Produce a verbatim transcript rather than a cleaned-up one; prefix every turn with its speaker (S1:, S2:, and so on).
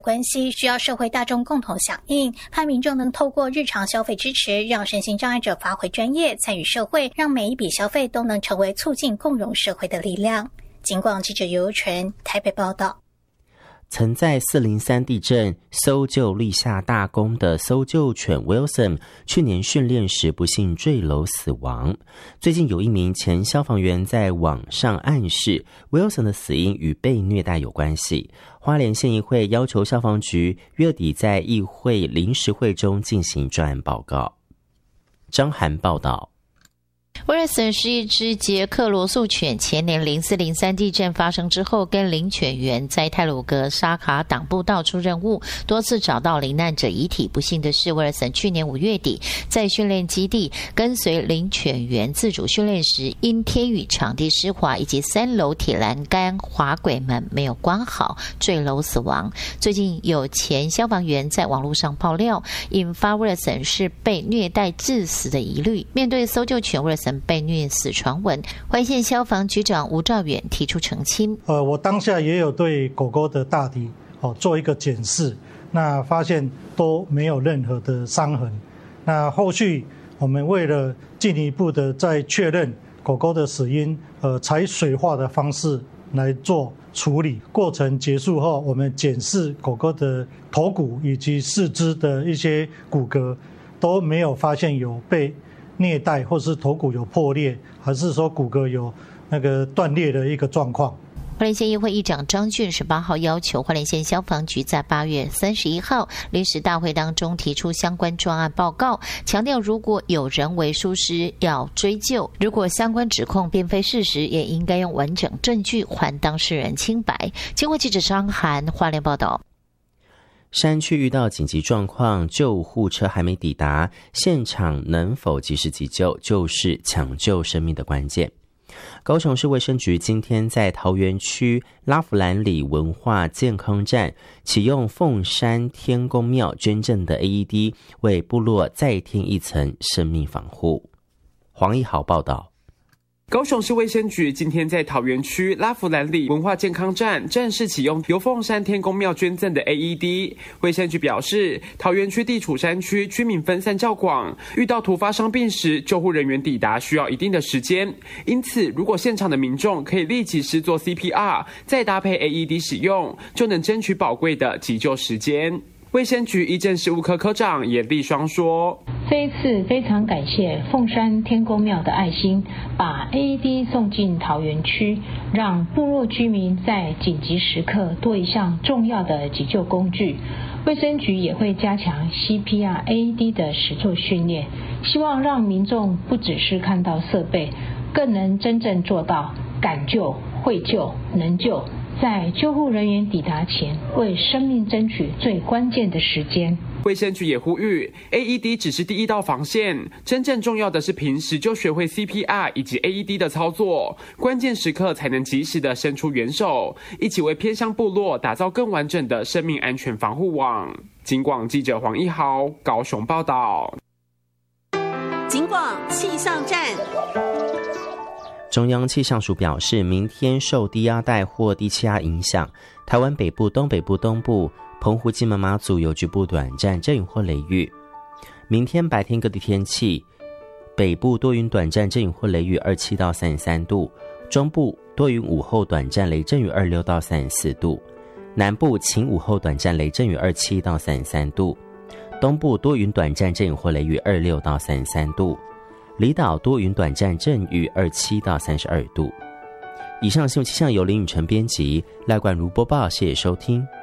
S1: 关系需要社会大众共同响应，盼民众能透过日常消费支持，让身心障碍者发挥专业，参与社会，让每一笔消费都能成为促进共融社会的力量。警广记者尤尤纯台北报道。
S2: 曾在四零三地震搜救立下大功的搜救犬 Wilson 去年训练时不幸坠楼死亡。最近有一名前消防员在网上暗示 Wilson 的死因与被虐待有关系。花莲县议会要求消防局月底在议会临时会中进行专案报告。张涵报道。
S3: 威尔森是一只捷克罗素犬，前年零四零三地震发生之后，跟领犬员在太鲁阁沙卡党部到处任务，多次找到罹难者遗体。不幸的是，威尔森去年五月底在训练基地跟随领犬员自主训练时，因天雨场地湿滑以及三楼铁栏杆滑轨门没有关好，坠楼死亡。最近有前消防员在网络上爆料，引发威尔森是被虐待致死的疑虑。面对搜救犬威尔森被虐死传闻，花莲县消防局长吴兆远提出澄清。
S4: 呃，我当下也有对狗狗的大体哦做一个检视，那发现都没有任何的伤痕。那后续我们为了进一步的再确认狗狗的死因，呃，采水化的方式来做处理。过程结束后，我们检视狗狗的头骨以及四肢的一些骨骼，都没有发现有被虐待或是头骨有破裂，还是说骨骼有那个断裂的一个状况。
S3: 花莲县议会议长张俊十八号要求花莲县消防局在八月三十一号临时大会当中提出相关专案报告，强调如果有人为疏失要追究，如果相关指控并非事实，也应该用完整证据还当事人清白。经过记者张涵花莲报道。
S2: 山区遇到紧急状况，救护车还没抵达，现场能否及时急救，就是抢救生命的关键。高雄市卫生局今天在桃园区拉弗兰里文化健康站启用凤山天公庙捐赠的 A E D， 为部落再添一层生命防护。黄一豪报道。
S5: 高雄市卫生局今天在桃园区拉弗兰里文化健康站正式启用由凤山天公庙捐赠的 A E D。 卫生局表示，桃园区地处山区，居民分散较广，遇到突发伤病时，救护人员抵达需要一定的时间，因此如果现场的民众可以立即施作 C P R， 再搭配 A E D 使用，就能争取宝贵的急救时间。卫生局医政事务科科长严立双说，
S6: 这一次非常感谢凤山天公庙的爱心，把 A E D 送进桃园区，让部落居民在紧急时刻多一项重要的急救工具。卫生局也会加强 C P R A E D 的实作训练，希望让民众不只是看到设备，更能真正做到敢救、会救、能救，在救护人员抵达前，为生命争取最关键的时间。
S5: 卫生局也呼吁 A E D 只是第一道防线，真正重要的是平时就学会 C P R 以及 A E D 的操作，关键时刻才能及时的伸出援手，一起为偏乡部落打造更完整的生命安全防护网。警广记者黄一豪高雄报道。
S7: 警广气象站。
S2: 中央气象署表示，明天受低压带或低气压影响，台湾北部、东北部、东部、澎湖、金门、马祖有局部短暂阵雨或雷雨。明天白天各地天气，北部多云短暂阵雨或雷雨二十七到三十三度，中部多云午后短暂雷阵雨二十六到三十四度，南部晴午后短暂雷阵雨二十七到三十三度，东部多云短暂阵雨或雷雨二十六到三十三度，离岛多云短暂阵雨二十七到三十二度。以上新闻气象由林雨晨编辑，赖冠如播报，谢谢收听。